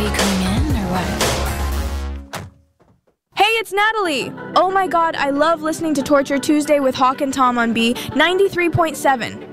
you coming in, or what? Hey, it's Natalie! Oh my god, I love listening to Torture Tuesday with Hawk and Tom on B 93.7.